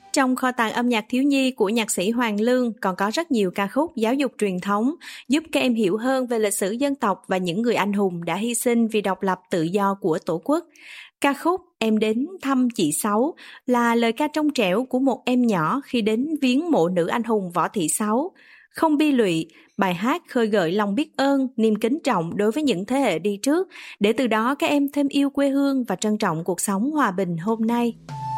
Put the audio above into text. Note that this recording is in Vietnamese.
Trong kho tàng âm nhạc thiếu nhi của nhạc sĩ Hoàng Lương còn có rất nhiều ca khúc giáo dục truyền thống, giúp các em hiểu hơn về lịch sử dân tộc và những người anh hùng đã hy sinh vì độc lập tự do của Tổ quốc. Ca khúc Em đến thăm chị Sáu là lời ca trong trẻo của một em nhỏ khi đến viếng mộ nữ anh hùng Võ Thị Sáu. Không bi lụy, bài hát khơi gợi lòng biết ơn, niềm kính trọng đối với những thế hệ đi trước, để từ đó các em thêm yêu quê hương và trân trọng cuộc sống hòa bình hôm nay.